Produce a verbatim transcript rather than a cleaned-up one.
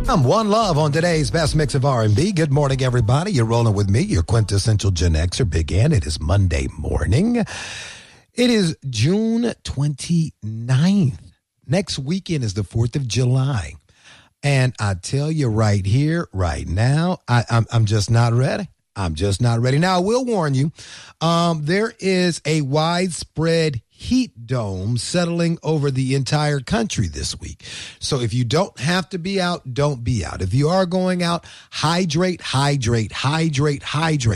I'm One Love on today's best mix of R and B. Good morning, everybody. You're rolling with me, your quintessential Gen Xer, Big Ann. It is Monday morning. It is June twenty-ninth. Next weekend is the fourth of July. And I tell you right here, right now, I, I'm, I'm just not ready. I'm just not ready. Now, I will warn you, um, there is a widespread heat dome settling over the entire country this week. So if you don't have to be out, don't be out. If you are going out, hydrate, hydrate, hydrate, hydrate.